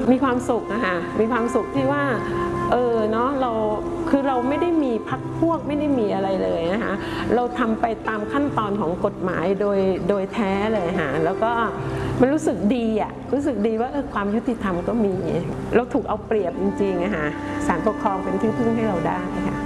มีความสุขนะคะมีความสุขที่ว่าเนาะเราไม่ได้มีพรรคพวกไม่ได้มีอะไรเลยนะคะเราทำไปตามขั้นตอนของกฎหมายโดยแท้เลยค่ะแล้วก็มันรู้สึกดีอ่ะรู้สึกดีว่าความยุติธรรมก็มีเราถูกเอาเปรียบจริงๆนะคะศาลปกครองเป็นที่พึ่งให้เราได้ค่ะ